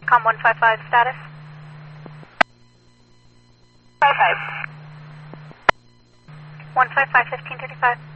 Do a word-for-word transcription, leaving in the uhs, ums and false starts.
Com one five five status. Five five. One five five fifteen thirty five.